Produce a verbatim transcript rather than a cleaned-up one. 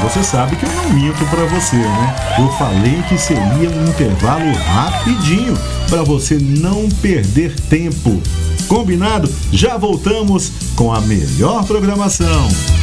você sabe que eu não minto pra você, né? Eu falei que seria um intervalo rapidinho pra você não perder tempo. Combinado? Já voltamos com a melhor programação.